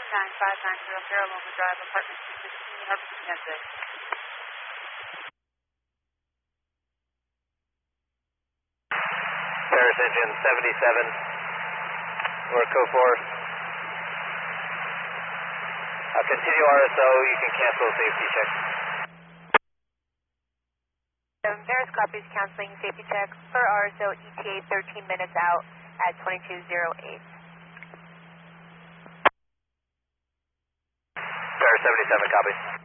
95900 Loma Drive, apartment 215, Harbor, Connecticut. Paris engine 77, we're code 4. Continue RSO, you can cancel safety check. Paris copies canceling safety check for RSO ETA 13 minutes out at 2208. Paris 77 copies.